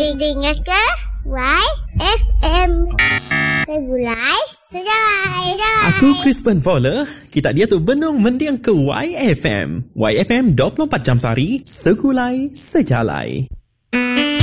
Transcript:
dengar ke YFM. Segulai sejarai. Aku Crispin Fowler. Kita dia tu benung mendiang ke YFM. YFM 24 jam sehari, segulai sejalai.